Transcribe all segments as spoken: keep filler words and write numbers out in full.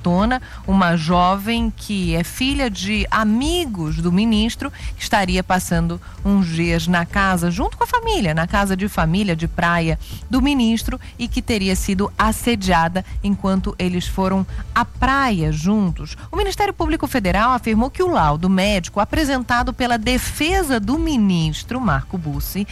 tona uma jovem que é filha de amigos do ministro, que estaria passando uns dias na casa, junto com a família, na casa de família de praia do ministro, e que teria sido assediada enquanto eles foram à praia juntos. O Ministério Público Federal afirmou que o laudo médico apresentado pela defesa do ministro, Marco Bussi,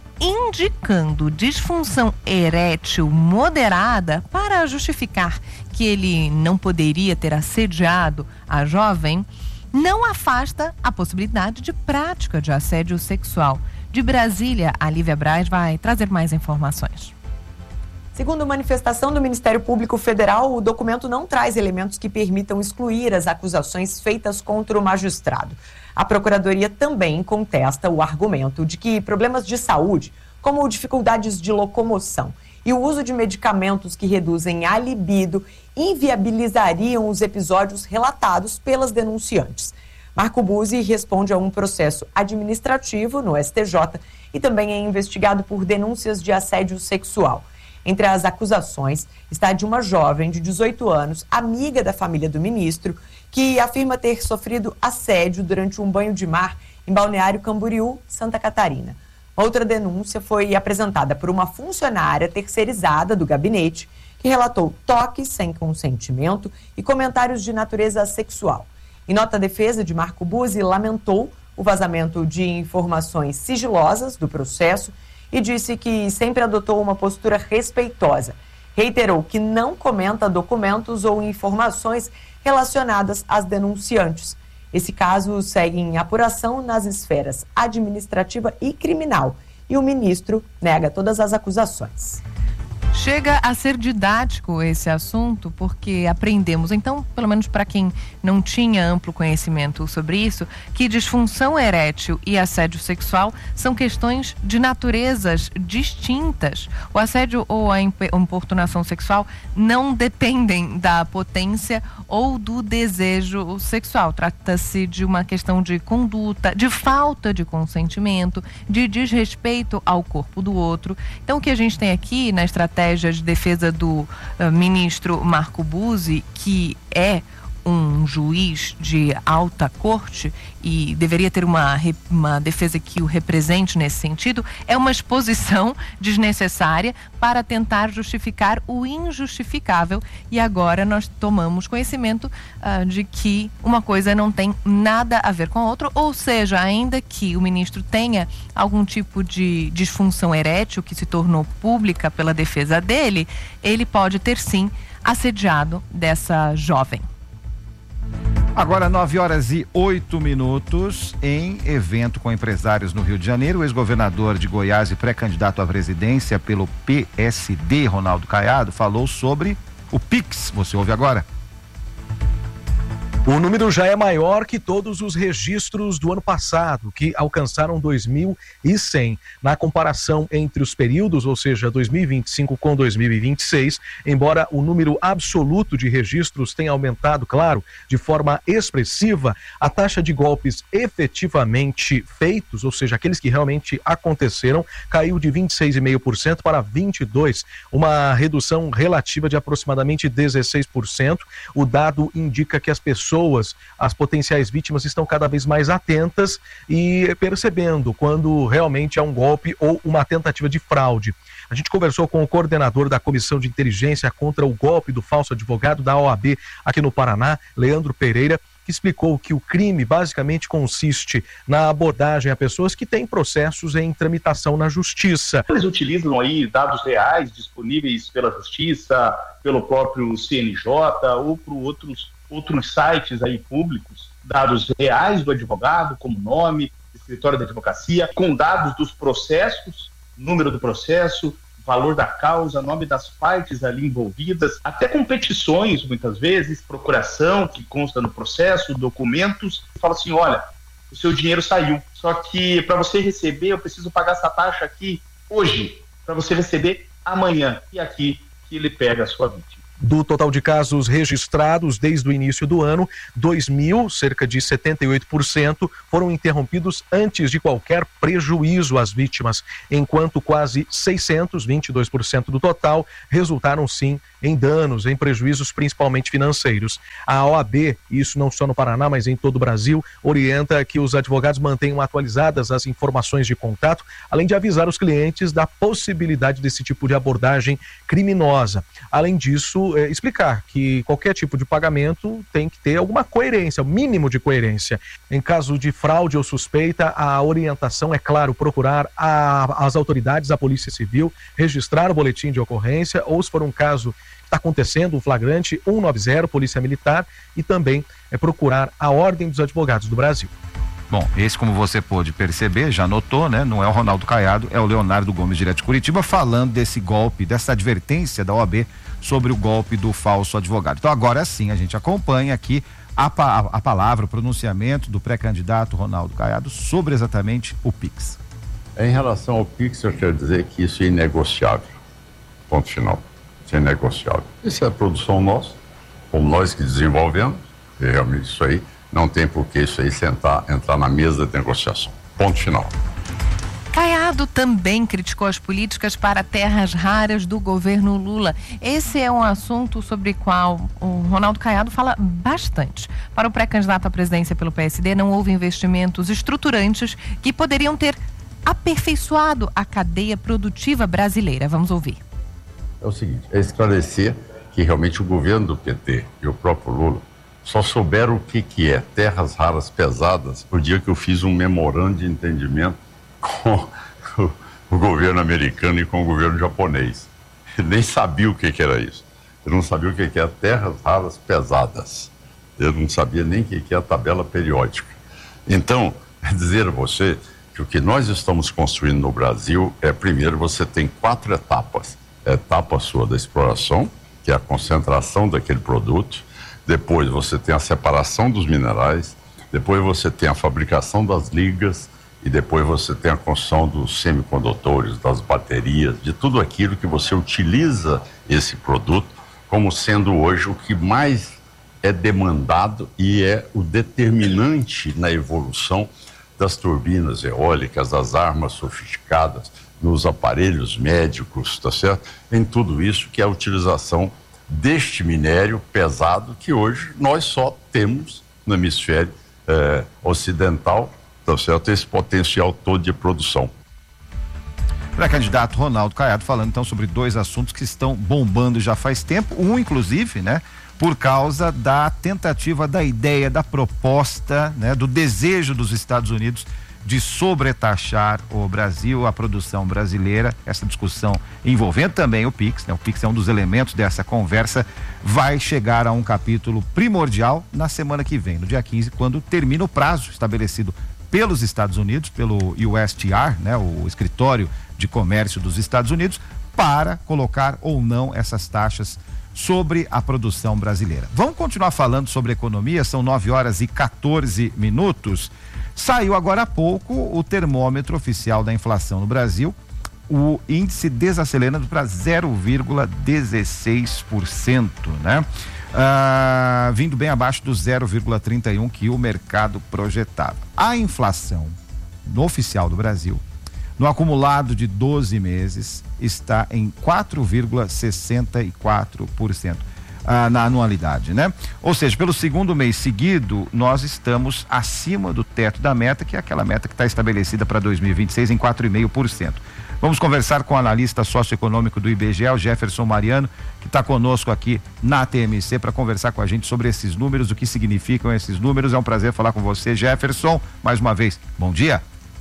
indicando disfunção erétil moderada para justificar que ele não poderia ter assediado a jovem, não afasta a possibilidade de prática de assédio sexual. De Brasília, a Lívia Braz vai trazer mais informações. Segundo manifestação do Ministério Público Federal, o documento não traz elementos que permitam excluir as acusações feitas contra o magistrado. A Procuradoria também contesta o argumento de que problemas de saúde, como dificuldades de locomoção e o uso de medicamentos que reduzem a libido, inviabilizariam os episódios relatados pelas denunciantes. Marco Bussi responde a um processo administrativo no S T J e também é investigado por denúncias de assédio sexual. Entre as acusações está de uma jovem de dezoito anos, amiga da família do ministro, que afirma ter sofrido assédio durante um banho de mar em Balneário Camboriú, Santa Catarina. Outra denúncia foi apresentada por uma funcionária terceirizada do gabinete, que relatou toques sem consentimento e comentários de natureza sexual. Em nota, a defesa de Marco Bussi lamentou o vazamento de informações sigilosas do processo e disse que sempre adotou uma postura respeitosa. Reiterou que não comenta documentos ou informações relacionadas às denunciantes. Esse caso segue em apuração nas esferas administrativa e criminal e o ministro nega todas as acusações. Chega a ser didático esse assunto, porque aprendemos, então, pelo menos para quem não tinha amplo conhecimento sobre isso, que disfunção erétil e assédio sexual são questões de naturezas distintas. O assédio ou a importunação sexual não dependem da potência ou do desejo sexual. Trata-se de uma questão de conduta, de falta de consentimento, de desrespeito ao corpo do outro. Então, o que a gente tem aqui na estratégia de defesa do uh, ministro Marco Bussi, que é um juiz de alta corte e deveria ter uma, uma defesa que o represente nesse sentido, é uma exposição desnecessária para tentar justificar o injustificável. E agora nós tomamos conhecimento uh, de que uma coisa não tem nada a ver com a outra, ou seja, ainda que o ministro tenha algum tipo de disfunção erétil que se tornou pública pela defesa dele, ele pode ter sim assediado dessa jovem. Agora nove horas e oito minutos, em evento com empresários no Rio de Janeiro, o ex-governador de Goiás e pré-candidato à presidência pelo P S D, Ronaldo Caiado, falou sobre o Pix. Você ouve agora. O número já é maior que todos os registros do ano passado, que alcançaram dois mil e cem. Na comparação entre os períodos, ou seja, dois mil e vinte e cinco com dois mil e vinte e seis, embora o número absoluto de registros tenha aumentado, claro, de forma expressiva, a taxa de golpes efetivamente feitos, ou seja, aqueles que realmente aconteceram, caiu de vinte e seis vírgula cinco por cento para vinte e dois por cento, uma redução relativa de aproximadamente dezesseis por cento. O dado indica que as pessoas Pessoas, as potenciais vítimas estão cada vez mais atentas e percebendo quando realmente há um golpe ou uma tentativa de fraude. A gente conversou com o coordenador da Comissão de Inteligência contra o Golpe do Falso Advogado da O A B aqui no Paraná, Leandro Pereira, que explicou que o crime basicamente consiste na abordagem a pessoas que têm processos em tramitação na justiça. Eles utilizam aí dados reais disponíveis pela justiça, pelo próprio C N J ou por outros outros sites aí públicos, dados reais do advogado, como nome, escritório da advocacia, com dados dos processos, número do processo, valor da causa, nome das partes ali envolvidas, até com petições, muitas vezes, procuração que consta no processo, documentos, e fala assim, olha, o seu dinheiro saiu, só que para você receber eu preciso pagar essa taxa aqui hoje, para você receber amanhã, e aqui que ele pega a sua vítima. Do total de casos registrados desde o início do ano, dois mil, cerca de setenta e oito por cento, foram interrompidos antes de qualquer prejuízo às vítimas, enquanto quase seiscentos, vinte e dois por cento do total, resultaram sim em danos, em prejuízos principalmente financeiros. A O A B, isso não só no Paraná, mas em todo o Brasil, orienta que os advogados mantenham atualizadas as informações de contato, além de avisar os clientes da possibilidade desse tipo de abordagem criminosa. Além disso, é, explicar que qualquer tipo de pagamento tem que ter alguma coerência, o mínimo de coerência. Em caso de fraude ou suspeita, a orientação é, claro, procurar a, as autoridades, a Polícia Civil, registrar o boletim de ocorrência, ou se for um caso que está acontecendo, um flagrante, cento e noventa, Polícia Militar, e também é procurar a Ordem dos Advogados do Brasil. Bom, esse, como você pôde perceber, já notou, né? Não é o Ronaldo Caiado, é o Leonardo Gomes, direto de Curitiba, falando desse golpe, dessa advertência da O A B sobre o golpe do falso advogado. Então agora sim, a gente acompanha aqui a, a, a palavra, o pronunciamento do pré-candidato Ronaldo Caiado sobre exatamente o Pix. Em relação ao Pix, eu quero dizer que isso é inegociável. Ponto final. Isso é inegociável. Isso é a produção nossa, como nós que desenvolvemos, e realmente isso aí não tem por que isso aí sentar, entrar na mesa de negociação. Ponto final. Caiado também criticou as políticas para terras raras do governo Lula. Esse é um assunto sobre o qual o Ronaldo Caiado fala bastante. Para o pré-candidato à presidência pelo P S D, não houve investimentos estruturantes que poderiam ter aperfeiçoado a cadeia produtiva brasileira. Vamos ouvir. É o seguinte, é esclarecer que realmente o governo do P T e o próprio Lula só souberam o que, que é terras raras pesadas o dia que eu fiz um memorando de entendimento com o, o governo americano e com o governo japonês. Ele nem sabia o que, que era isso. Ele não sabia o que, que era terras raras pesadas. Ele não sabia nem o que, que é a tabela periódica. Então, é dizer a você que o que nós estamos construindo no Brasil é, primeiro, você tem quatro etapas. A etapa sua da exploração, que é a concentração daquele produto. Depois você tem a separação dos minerais, depois você tem a fabricação das ligas e depois você tem a construção dos semicondutores, das baterias, de tudo aquilo que você utiliza esse produto como sendo hoje o que mais é demandado e é o determinante na evolução das turbinas eólicas, das armas sofisticadas, nos aparelhos médicos, tá certo? Em tudo isso que é a utilização deste minério pesado que hoje nós só temos no hemisfério eh, ocidental, tá certo? Esse potencial todo de produção. Pré-candidato Ronaldo Caiado falando então sobre dois assuntos que estão bombando já faz tempo, um inclusive, né? Por causa da tentativa, da ideia, da proposta, né? Do desejo dos Estados Unidos de sobretaxar o Brasil, a produção brasileira. Essa discussão envolvendo também o Pix, né? O Pix é um dos elementos dessa conversa, vai chegar a um capítulo primordial na semana que vem, no dia quinze, quando termina o prazo estabelecido pelos Estados Unidos, pelo U S T R, né? O Escritório de Comércio dos Estados Unidos, para colocar ou não essas taxas sobre a produção brasileira. Vamos continuar falando sobre economia, são nove horas e quatorze minutos. Saiu agora há pouco o termômetro oficial da inflação no Brasil, o índice desacelerando para zero vírgula dezesseis por cento, né? Ah, vindo bem abaixo do zero vírgula trinta e um que o mercado projetava. A inflação no oficial do Brasil, no acumulado de doze meses, está em quatro vírgula sessenta e quatro por cento. Ah, na anualidade, né? Ou seja, pelo segundo mês seguido, nós estamos acima do teto da meta, que é aquela meta que está estabelecida para dois mil e vinte e seis em quatro vírgula cinco por cento. Vamos conversar com o analista socioeconômico do I B G E, o Jefferson Mariano, que está conosco aqui na T M C para conversar com a gente sobre esses números, o que significam esses números. É um prazer falar com você, Jefferson, mais uma vez. Bom dia.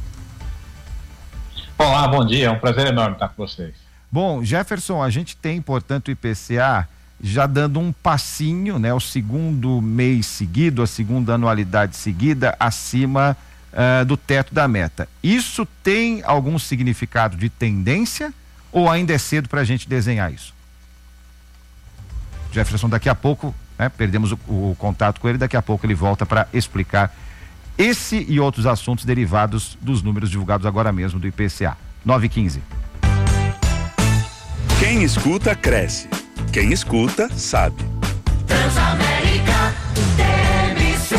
Olá, bom dia, é um prazer enorme estar com vocês. Bom, Jefferson, a gente tem, portanto, o I P C A já dando um passinho, né? O segundo mês seguido, a segunda anualidade seguida, acima uh, do teto da meta. Isso tem algum significado de tendência ou ainda é cedo para a gente desenhar isso? Jefferson, daqui a pouco, né? Perdemos o, o contato com ele, daqui a pouco ele volta para explicar esse e outros assuntos derivados dos números divulgados agora mesmo do I P C A. nove e quinze. Quem escuta, cresce. Quem escuta, sabe. Transamérica T M C.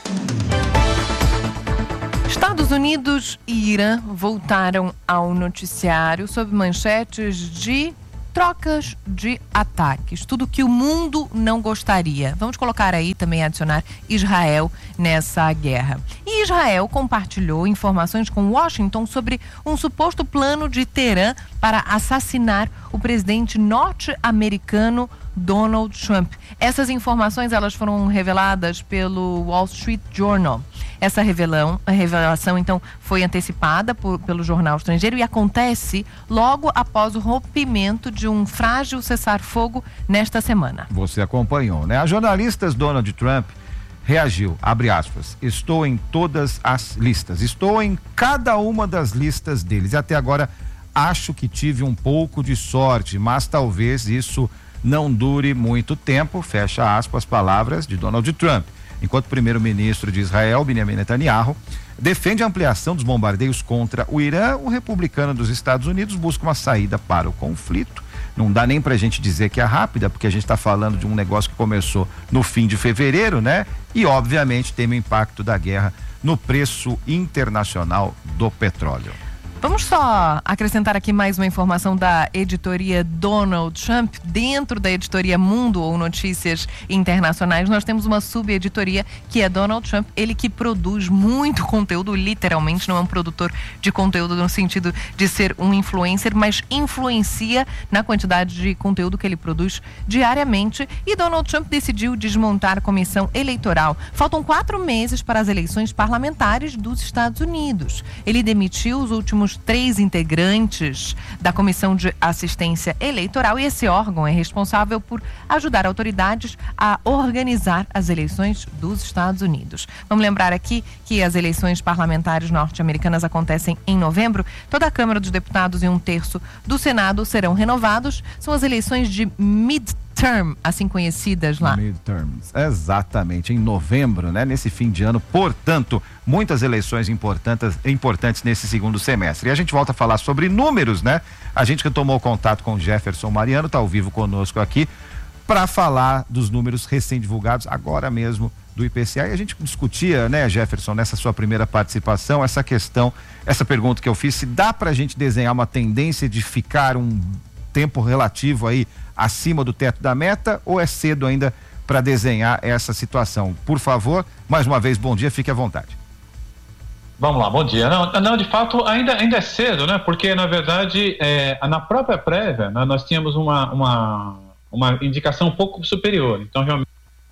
Estados Unidos e Irã voltaram ao noticiário sob manchetes de trocas de ataques, tudo que o mundo não gostaria. Vamos colocar aí também, adicionar Israel nessa guerra. E Israel compartilhou informações com Washington sobre um suposto plano de Teherã para assassinar o presidente norte-americano Donald Trump. Essas informações elas foram reveladas pelo Wall Street Journal. Essa revelão, a revelação, então, foi antecipada por, pelo jornal estrangeiro e acontece logo após o rompimento de um frágil cessar-fogo nesta semana. Você acompanhou, né? A jornalista Donald Trump reagiu, abre aspas, estou em todas as listas, estou em cada uma das listas deles. E até agora acho que tive um pouco de sorte, mas talvez isso não dure muito tempo, fecha aspas, palavras de Donald Trump. Enquanto o primeiro-ministro de Israel, Benjamin Netanyahu, defende a ampliação dos bombardeios contra o Irã, o republicano dos Estados Unidos busca uma saída para o conflito. Não dá nem pra gente dizer que é rápida, porque a gente está falando de um negócio que começou no fim de fevereiro, né? E obviamente tem o impacto da guerra no preço internacional do petróleo. Vamos só acrescentar aqui mais uma informação da editoria Donald Trump. Dentro da editoria Mundo ou Notícias Internacionais, nós temos uma subeditoria que é Donald Trump, ele que produz muito conteúdo, literalmente, não é um produtor de conteúdo no sentido de ser um influencer, mas influencia na quantidade de conteúdo que ele produz diariamente. E Donald Trump decidiu desmontar a comissão eleitoral. Faltam quatro meses para as eleições parlamentares dos Estados Unidos. Ele demitiu os últimos três integrantes da Comissão de Assistência Eleitoral e esse órgão é responsável por ajudar autoridades a organizar as eleições dos Estados Unidos. Vamos lembrar aqui que as eleições parlamentares norte-americanas acontecem em novembro. Toda a Câmara dos Deputados e um terço do Senado serão renovados. São as eleições de mid term, assim conhecidas lá. Midterms, exatamente, em novembro, né? Nesse fim de ano, portanto, muitas eleições importantes, importantes nesse segundo semestre. E a gente volta a falar sobre números, né? A gente que tomou contato com o Jefferson Mariano, está ao vivo conosco aqui, para falar dos números recém-divulgados, agora mesmo, do I P C A. E a gente discutia, né, Jefferson, nessa sua primeira participação, essa questão, essa pergunta que eu fiz, se dá para a gente desenhar uma tendência de ficar um tempo relativo aí acima do teto da meta, ou é cedo ainda para desenhar essa situação? Por favor, mais uma vez, bom dia, fique à vontade. Vamos lá, bom dia. Não, não de fato, ainda, ainda é cedo, né? Porque, na verdade, é, na própria prévia, né, nós tínhamos uma, uma, uma indicação um pouco superior. Então, realmente.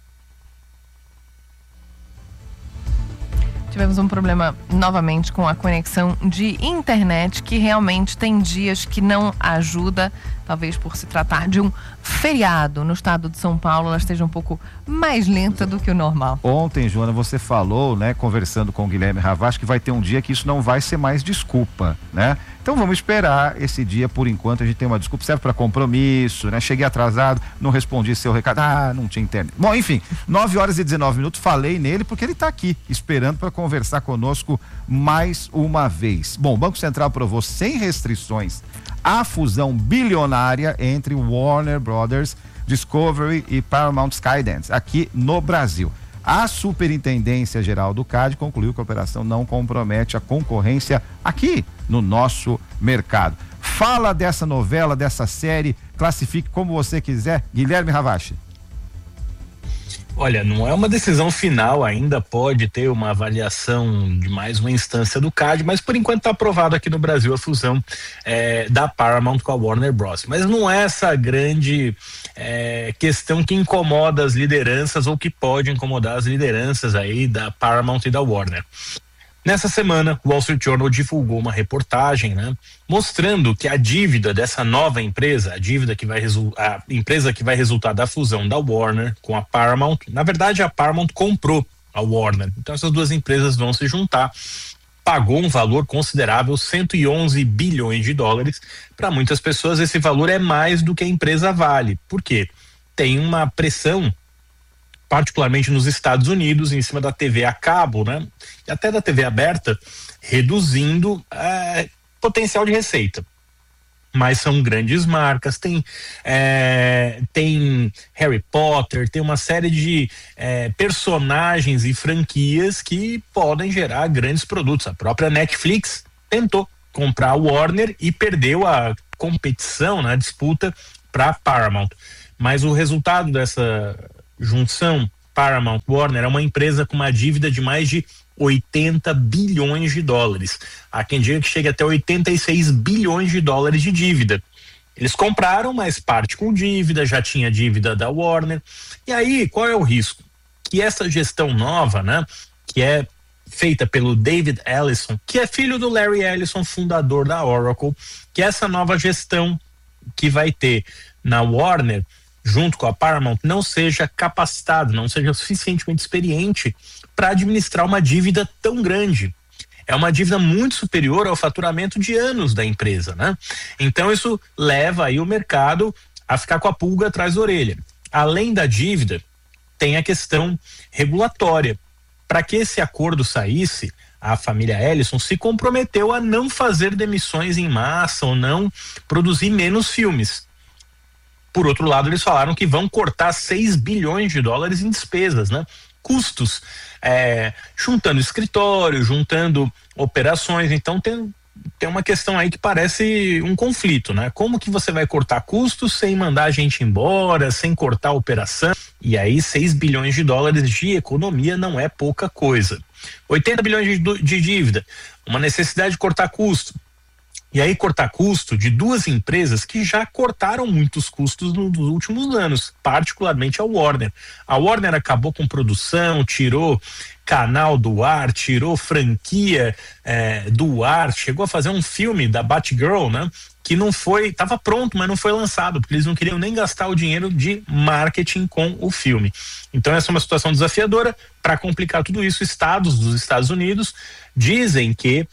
Tivemos um problema novamente com a conexão de internet, que realmente tem dias que não ajuda, talvez por se tratar de um feriado no estado de São Paulo, ela esteja um pouco mais lenta do que o normal. Ontem, Joana, você falou, né, conversando com o Guilherme Ravache, que vai ter um dia que isso não vai ser mais desculpa, né? Então vamos esperar esse dia, por enquanto a gente tem uma desculpa, serve para compromisso, né? Cheguei atrasado, não respondi seu recado, ah, não tinha internet. Bom, enfim, nove horas e dezenove minutos, falei nele porque ele está aqui, esperando para conversar conosco mais uma vez. Bom, o Banco Central aprovou sem restrições a fusão bilionária entre Warner Brothers, Discovery e Paramount Skydance, aqui no Brasil. A Superintendência Geral do C A D concluiu que a operação não compromete a concorrência aqui no nosso mercado. Fala dessa novela, dessa série, classifique como você quiser, Guilherme Ravache. Olha, não é uma decisão final, ainda pode ter uma avaliação de mais uma instância do C A D, mas por enquanto está aprovado aqui no Brasil a fusão é, da Paramount com a Warner Bros. Mas não é essa grande é, questão que incomoda as lideranças ou que pode incomodar as lideranças aí da Paramount e da Warner. Nessa semana, o Wall Street Journal divulgou uma reportagem, né, mostrando que a dívida dessa nova empresa, a dívida que vai resultar, a empresa que vai resultar da fusão da Warner com a Paramount, na verdade a Paramount comprou a Warner, então essas duas empresas vão se juntar, pagou um valor considerável, cento e onze bilhões de dólares. Para muitas pessoas esse valor é mais do que a empresa vale, por quê? Tem uma pressão, particularmente nos Estados Unidos, em cima da T V a cabo, né? E até da T V aberta, reduzindo é, potencial de receita. mas são grandes marcas, tem, é, tem Harry Potter, tem uma série de é, personagens e franquias que podem gerar grandes produtos. A própria Netflix tentou comprar a Warner e perdeu a competição, na disputa, para a Paramount. Mas o resultado dessa junção Paramount Warner é uma empresa com uma dívida de mais de oitenta bilhões de dólares. Há quem diga que chega até oitenta e seis bilhões de dólares de dívida. Eles compraram, mas parte com dívida, já tinha dívida da Warner. E aí, qual é o risco? Que essa gestão nova, né, que é feita pelo David Ellison, que é filho do Larry Ellison, fundador da Oracle, que essa nova gestão que vai ter na Warner, junto com a Paramount, não seja capacitada, não seja suficientemente experiente para administrar uma dívida tão grande. É uma dívida muito superior ao faturamento de anos da empresa, né? Então isso leva aí o mercado a ficar com a pulga atrás da orelha. Além da dívida, tem a questão regulatória. Para que esse acordo saísse, a família Ellison se comprometeu a não fazer demissões em massa ou não produzir menos filmes. Por outro lado, eles falaram que vão cortar seis bilhões de dólares em despesas, né? Custos, é, juntando escritório, juntando operações. Então tem, tem uma questão aí que parece um conflito, né? Como que você vai cortar custos sem mandar a gente embora, sem cortar a operação? E aí seis bilhões de dólares de economia não é pouca coisa. oitenta bilhões de, de dívida, uma necessidade de cortar custo. E aí cortar custo de duas empresas que já cortaram muitos custos nos últimos anos, particularmente a Warner. A Warner acabou com produção, tirou canal do ar, tirou franquia é, do ar, chegou a fazer um filme da Batgirl, né? Que não foi, estava pronto, mas não foi lançado, porque eles não queriam nem gastar o dinheiro de marketing com o filme. Então essa é uma situação desafiadora. Para complicar tudo isso, estados dos Estados Unidos dizem que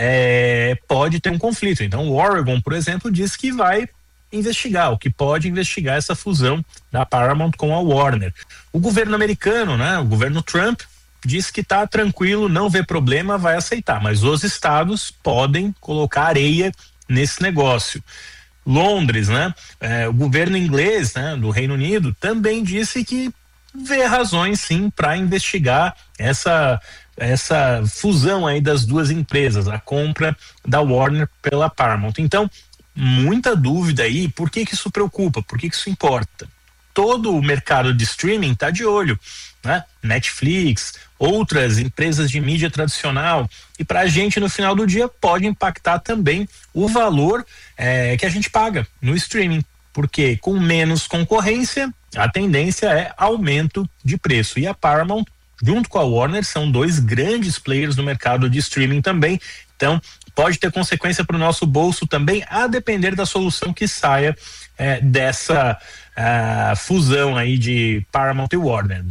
É, pode ter um conflito. Então o Oregon, por exemplo, diz que vai investigar, o que pode investigar essa fusão da Paramount com a Warner. O governo americano, né, o governo Trump, diz que está tranquilo, não vê problema, vai aceitar, mas os estados podem colocar areia nesse negócio. Londres, né, é, o governo inglês, né, do Reino Unido, também disse que vê razões sim para investigar essa essa fusão aí das duas empresas, a compra da Warner pela Paramount. Então, muita dúvida aí, por que que isso preocupa, por que que isso importa? Todo o mercado de streaming está de olho, né? Netflix, outras empresas de mídia tradicional, e para a gente no final do dia pode impactar também o valor é, que a gente paga no streaming, porque com menos concorrência, a tendência é aumento de preço, e a Paramount junto com a Warner são dois grandes players no mercado de streaming também, então pode ter consequência para o nosso bolso também, a depender da solução que saia é, dessa uh, fusão aí de Paramount e Warner.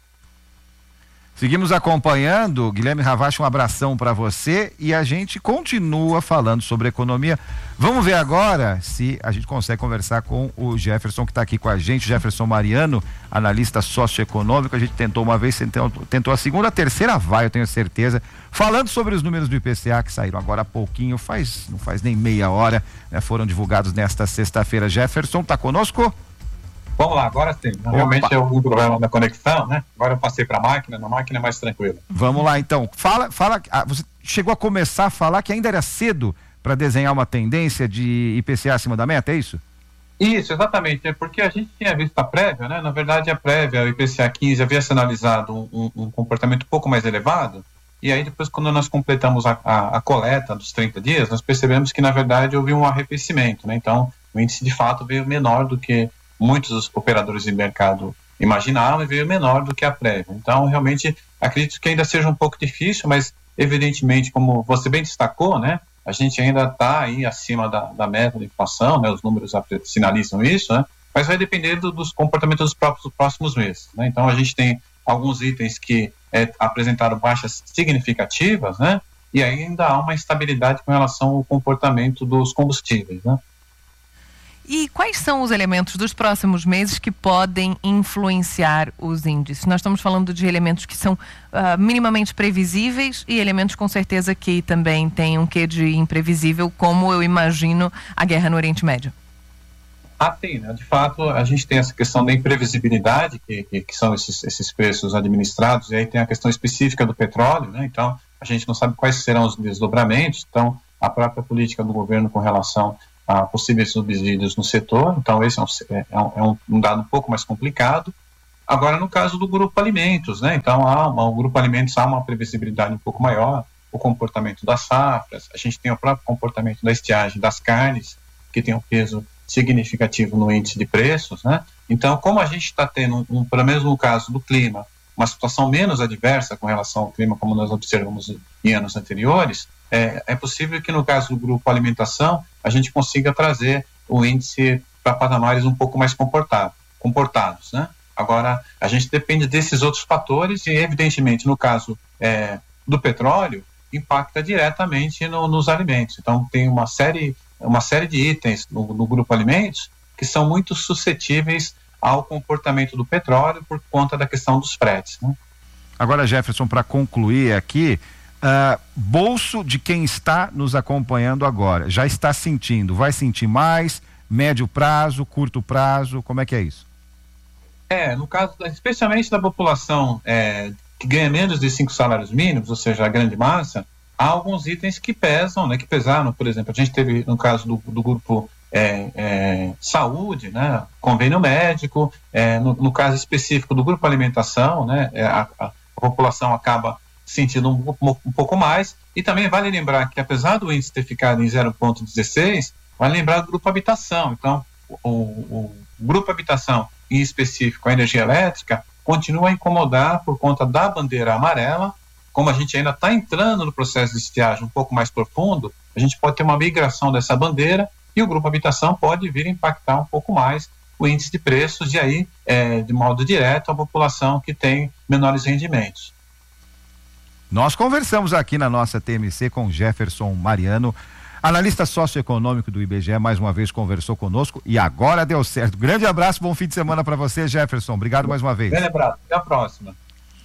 Seguimos acompanhando, Guilherme Ravache, um abração para você, e a gente continua falando sobre economia. Vamos ver agora se a gente consegue conversar com o Jefferson, que está aqui com a gente, Jefferson Mariano, analista socioeconômico. A gente tentou uma vez, tentou, tentou a segunda, a terceira vai, eu tenho certeza, falando sobre os números do I P C A que saíram agora há pouquinho, faz, não faz nem meia hora, né, foram divulgados nesta sexta-feira. Jefferson, está conosco? Vamos lá, agora sim. Realmente é o problema da conexão, né? Agora eu passei para a máquina, na máquina é mais tranquilo. Vamos lá então. Fala, fala. Ah, você chegou a começar a falar que ainda era cedo para desenhar uma tendência de I P C A acima da meta, é isso? Isso, exatamente. É porque a gente tinha visto a prévia, né? Na verdade, a prévia, o I P C A quinze, havia sinalizado um, um comportamento um pouco mais elevado. E aí, depois, quando nós completamos a, a, a coleta dos trinta dias, nós percebemos que, na verdade, houve um arrefecimento, né? Então, o índice de fato veio menor do que muitos operadores de mercado imaginavam e veio menor do que a prévia. Então, realmente, acredito que ainda seja um pouco difícil, mas, evidentemente, como você bem destacou, né, a gente ainda está aí acima da, da meta da inflação, né, os números sinalizam isso, né, mas vai depender do, dos comportamentos dos próprios dos próximos meses, né. Então, a gente tem alguns itens que é, apresentaram baixas significativas, né, e ainda há uma instabilidade com relação ao comportamento dos combustíveis, né. E quais são os elementos dos próximos meses que podem influenciar os índices? Nós estamos falando de elementos que são uh, minimamente previsíveis e elementos com certeza que também têm um quê de imprevisível, como eu imagino a guerra no Oriente Médio. Ah, tem, né? De fato, a gente tem essa questão da imprevisibilidade, que, que, que são esses, esses preços administrados, e aí tem a questão específica do petróleo, né? Então, a gente não sabe quais serão os desdobramentos, então, a própria política do governo com relação a possíveis subsídios no setor, então esse é um, é um, é um dado um pouco mais complicado. Agora, no caso do grupo alimentos, né? Então, há uma, o grupo alimentos há uma previsibilidade um pouco maior, o comportamento das safras, a gente tem o próprio comportamento da estiagem das carnes, que tem um peso significativo no índice de preços, né? Então, como a gente está tendo, um, pelo menos no caso do clima, uma situação menos adversa com relação ao clima, como nós observamos em anos anteriores, é, é possível que no caso do grupo alimentação, a gente consiga trazer o índice para patamares um pouco mais comportado, comportados, né? Agora, a gente depende desses outros fatores e, evidentemente, no caso é, do petróleo, impacta diretamente no, nos alimentos. Então, tem uma série uma série de itens no, no grupo alimentos que são muito suscetíveis ao comportamento do petróleo por conta da questão dos fretes, né? Agora, Jefferson, para concluir aqui, uh, bolso de quem está nos acompanhando agora, já está sentindo, vai sentir mais, médio prazo, curto prazo, como é que é isso? É, no caso, especialmente da população é, que ganha menos de cinco salários mínimos, ou seja, a grande massa, há alguns itens que pesam, né, que pesaram, por exemplo, a gente teve no caso do, do grupo é, é, saúde, né, convênio médico, é, no, no caso específico do grupo alimentação, né, a, a, a população acaba sentindo um, um, um pouco mais, e também vale lembrar que apesar do índice ter ficado em zero vírgula dezesseis, vale lembrar do grupo habitação, então o, o, o grupo habitação, em específico a energia elétrica, continua a incomodar por conta da bandeira amarela. Como a gente ainda está entrando no processo de estiagem um pouco mais profundo, a gente pode ter uma migração dessa bandeira e o grupo habitação pode vir a impactar um pouco mais o índice de preços e aí, é, de modo direto, a população que tem menores rendimentos. Nós conversamos aqui na nossa T M C com Jefferson Mariano, analista socioeconômico do I B G E, mais uma vez conversou conosco e agora deu certo. Grande abraço, bom fim de semana para você, Jefferson. Obrigado mais uma vez. Grande abraço, até a próxima.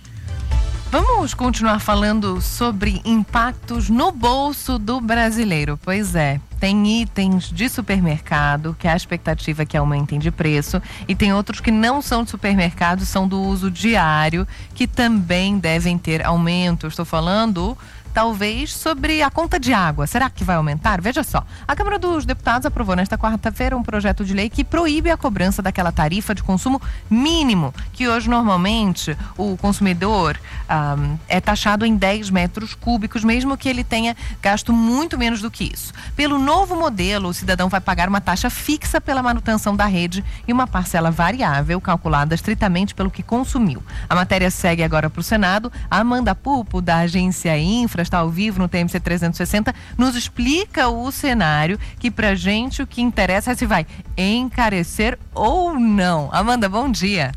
Vamos continuar falando sobre impactos no bolso do brasileiro. Pois é, tem itens de supermercado que a expectativa é que aumentem de preço e tem outros que não são de supermercado, são do uso diário, que também devem ter aumento. Estou falando talvez sobre a conta de água. Será que vai aumentar? Veja só, a Câmara dos Deputados aprovou nesta quarta-feira um projeto de lei que proíbe a cobrança daquela tarifa de consumo mínimo, que hoje normalmente o consumidor um, é taxado em dez metros cúbicos, mesmo que ele tenha gasto muito menos do que isso. Pelo novo modelo, o cidadão vai pagar uma taxa fixa pela manutenção da rede e uma parcela variável calculada estritamente pelo que consumiu. A matéria segue agora para o Senado. A Amanda Pulpo, da agência Infra, está ao vivo no T M C trezentos e sessenta, nos explica o cenário que pra gente o que interessa é se vai encarecer ou não. Amanda, bom dia.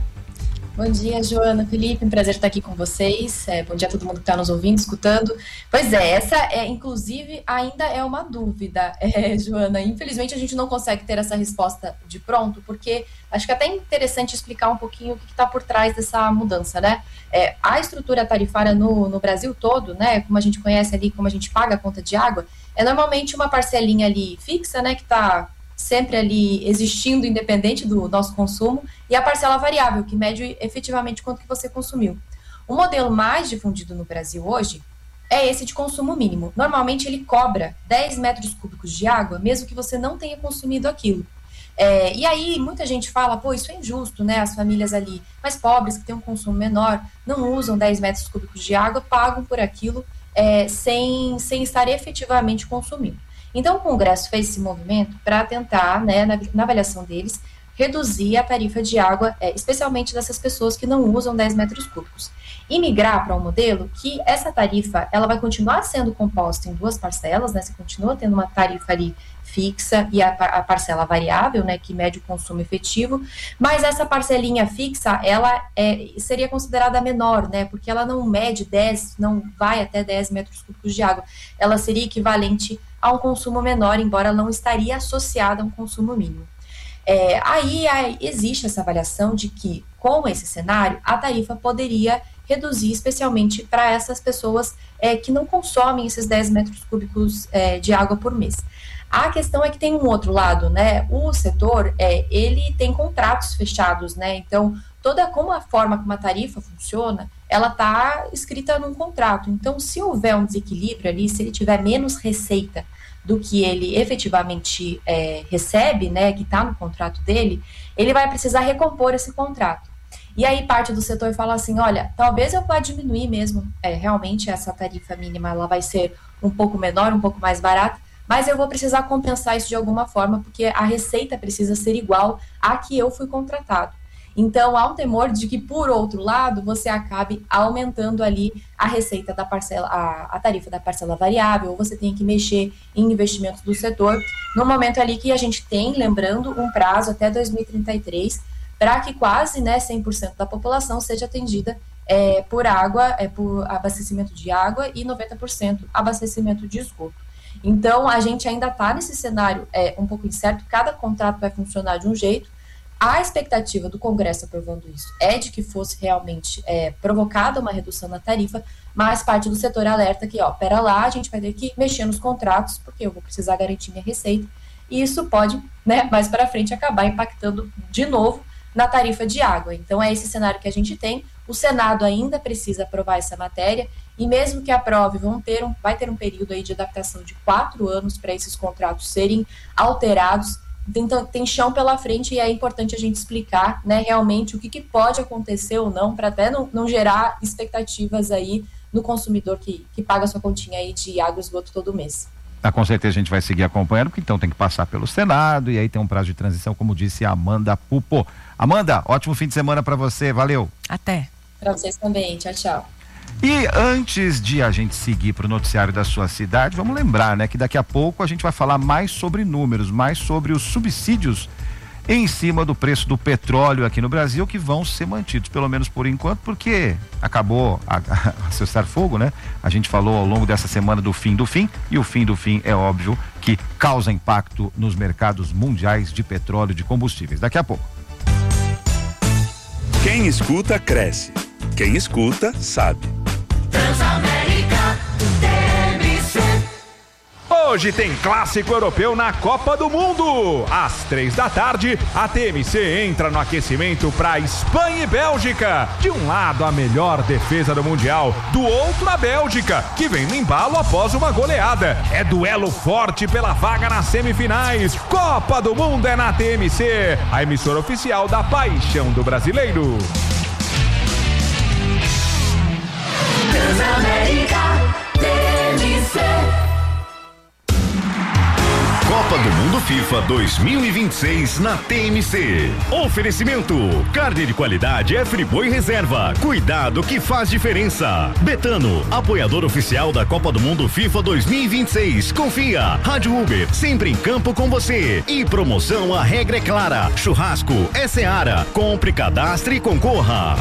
Bom dia, Joana, Felipe, um prazer estar aqui com vocês. É, bom dia a todo mundo que está nos ouvindo, escutando. Pois é, essa é, inclusive, ainda é uma dúvida, é, Joana. Infelizmente, a gente não consegue ter essa resposta de pronto, porque acho que é até interessante explicar um pouquinho o que está por trás dessa mudança, né? É, a estrutura tarifária no, no Brasil todo, né, como a gente conhece ali, como a gente paga a conta de água, é normalmente uma parcelinha ali fixa, né, que está sempre ali existindo independente do nosso consumo, e a parcela variável, que mede efetivamente quanto que você consumiu. O modelo mais difundido no Brasil hoje é esse de consumo mínimo. Normalmente ele cobra dez metros cúbicos de água, mesmo que você não tenha consumido aquilo. É, e aí muita gente fala, pô, isso é injusto, né? As famílias ali mais pobres, que têm um consumo menor, não usam dez metros cúbicos de água, pagam por aquilo é, sem, sem estar efetivamente consumindo. Então, o Congresso fez esse movimento para tentar, né, na, na avaliação deles, reduzir a tarifa de água, é, especialmente dessas pessoas que não usam dez metros cúbicos. E migrar para um modelo que essa tarifa ela vai continuar sendo composta em duas parcelas, né, você continua tendo uma tarifa ali fixa e a, a parcela variável, né, que mede o consumo efetivo, mas essa parcelinha fixa, ela é, seria considerada menor, né, porque ela não mede dez, não vai até dez metros cúbicos de água, ela seria equivalente a um consumo menor, embora não estaria associada a um consumo mínimo. É, aí, aí existe essa avaliação de que, com esse cenário, a tarifa poderia reduzir, especialmente para essas pessoas é, que não consomem esses dez metros cúbicos é, de água por mês. A questão é que tem um outro lado, né? O setor, é, ele tem contratos fechados, né? Então, toda como a forma como a tarifa funciona, ela está escrita num contrato. Então, se houver um desequilíbrio ali, se ele tiver menos receita do que ele efetivamente é, recebe, né, que está no contrato dele, ele vai precisar recompor esse contrato. E aí parte do setor fala assim, olha, talvez eu vá diminuir mesmo, é, realmente essa tarifa mínima ela vai ser um pouco menor, um pouco mais barata, mas eu vou precisar compensar isso de alguma forma, porque a receita precisa ser igual à que eu fui contratado. Então, há um temor de que, por outro lado, você acabe aumentando ali a receita da parcela, a, a tarifa da parcela variável, ou você tem que mexer em investimentos do setor, no momento ali que a gente tem, lembrando, um prazo até dois mil e trinta e três, para que quase, né, cem por cento da população seja atendida é, por água, é, por abastecimento de água e noventa por cento abastecimento de esgoto. Então, a gente ainda está nesse cenário é, um pouco incerto, cada contrato vai funcionar de um jeito. A expectativa do Congresso aprovando isso é de que fosse realmente é, provocada uma redução na tarifa, mas parte do setor alerta que, ó, pera lá, a gente vai ter que mexer nos contratos, porque eu vou precisar garantir minha receita, e isso pode, né, mais para frente acabar impactando de novo na tarifa de água. Então é esse cenário que a gente tem. O Senado ainda precisa aprovar essa matéria, e mesmo que aprove, vão ter um, vai ter um período aí de adaptação de quatro anos para esses contratos serem alterados. Tem, tem chão pela frente e é importante a gente explicar, né, realmente o que, que pode acontecer ou não, para até não, não gerar expectativas aí no consumidor que, que paga a sua continha aí de água e esgoto todo mês. Ah, com certeza a gente vai seguir acompanhando, porque então tem que passar pelo Senado e aí tem um prazo de transição, como disse a Amanda Pupo. Amanda, ótimo fim de semana para você, valeu. Até. Para vocês também, tchau, tchau. E antes de a gente seguir para o noticiário da sua cidade, vamos lembrar, né, que daqui a pouco a gente vai falar mais sobre números, mais sobre os subsídios em cima do preço do petróleo aqui no Brasil, que vão ser mantidos, pelo menos por enquanto, porque acabou a, a, a cessar fogo, né? A gente falou ao longo dessa semana do fim do fim, e o fim do fim é óbvio que causa impacto nos mercados mundiais de petróleo e de combustíveis. Daqui a pouco. Quem escuta, cresce. Quem escuta, sabe. Transamérica T M C. Hoje tem clássico europeu na Copa do Mundo. Às três da tarde, a T M C entra no aquecimento para Espanha e Bélgica. De um lado, a melhor defesa do Mundial. Do outro, a Bélgica, que vem no embalo após uma goleada. É duelo forte pela vaga nas semifinais. Copa do Mundo é na T M C, a emissora oficial da paixão do brasileiro. Transamérica T M C. Copa do Mundo FIFA dois mil e vinte e seis na T M C. Oferecimento: carne de qualidade é Friboi Reserva. Cuidado que faz diferença. Betano, apoiador oficial da Copa do Mundo FIFA dois mil e vinte e seis. Confia. Rádio Uber, sempre em campo com você. E promoção, a regra é clara. Churrasco é Seara. Compre, cadastre e concorra.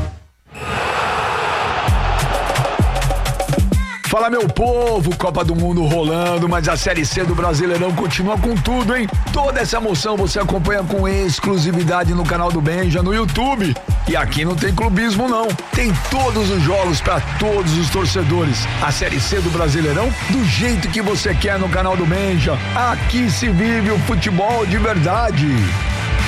Fala, meu povo, Copa do Mundo rolando, mas a Série C do Brasileirão continua com tudo, hein? Toda essa emoção você acompanha com exclusividade no canal do Benja, no YouTube. E aqui não tem clubismo, não. Tem todos os jogos para todos os torcedores. A Série C do Brasileirão, do jeito que você quer no canal do Benja. Aqui se vive o futebol de verdade.